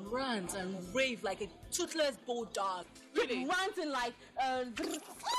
rant and rave like a toothless bulldog. Really? Ranting like